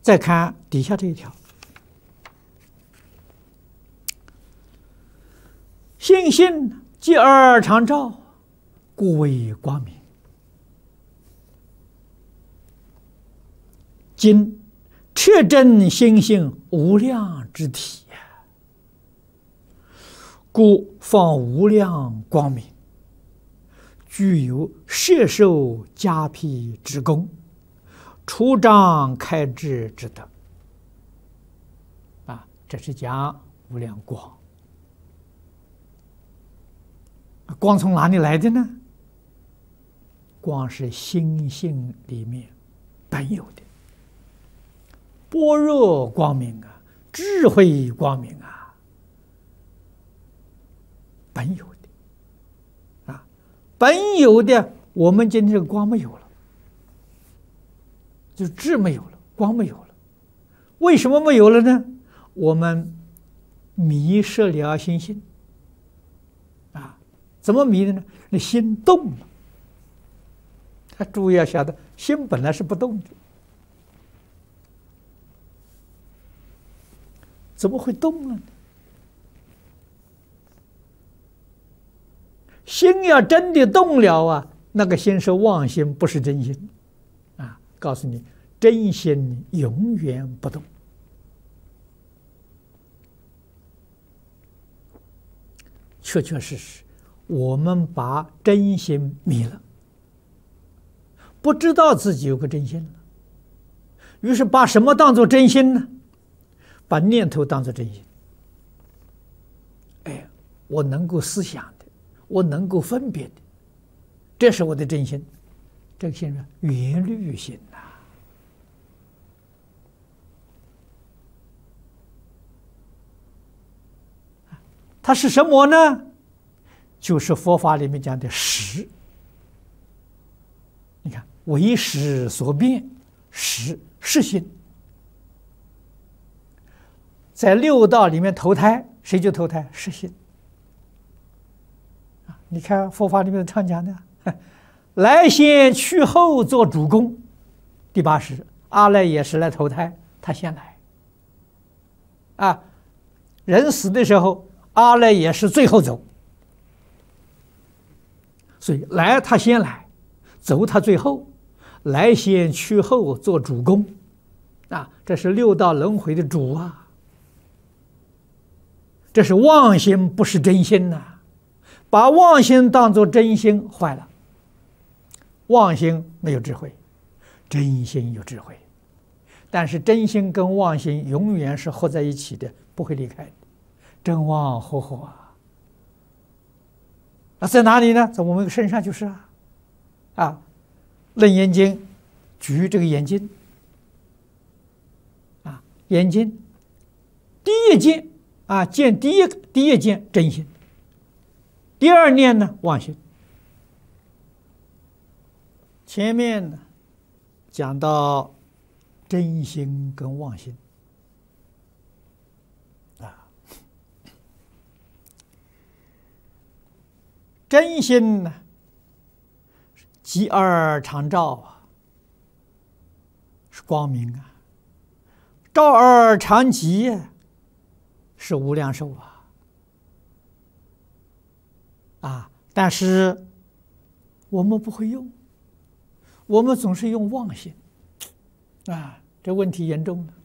再看底下这一条，心性继而常照，故为光明。今彻真心性无量之体，故放无量光明，具有摄受加辟之功，除障开智之德。这是讲无量光。光从哪里来的呢？光是心性里面本有的般若光明啊，智慧光明啊，本有的本有的，我们今天这个光没有了，就智没有了，光没有了。为什么没有了呢？我们迷失了心性怎么迷的呢？那心动了。注意要晓得，心本来是不动的，怎么会动了呢？心要真的动了那个心是妄心，不是真心告诉你，真心永远不动。确确实实，我们把真心迷了，不知道自己有个真心了，于是把什么当作真心呢？把念头当作真心。我能够思想的，我能够分别的，这是我的真心。这个心是缘虑心它是什么呢？就是佛法里面讲的识。你看，为识所变，识心。在六道里面投胎，谁就投胎？识心。你看佛法里面常讲的，来先去后做主公。第八识，阿赖耶识来投胎，他先来。人死的时候，阿赖耶识最后走，所以来他先来，走他最后，来先去后做主公。这是六道轮回的主这是妄心，不是真心把妄心当作真心坏了。妄心没有智慧，真心有智慧，但是真心跟妄心永远是合在一起的，不会离开的。真妄合合在哪里呢？在我们身上就是楞严经举这个眼睛眼睛第一见见第一见真心，第二念呢妄心。前面呢讲到真心跟妄心真心呢极而常照是光明照而常寂是无量寿但是我们不会用，我们总是用妄心这问题严重了。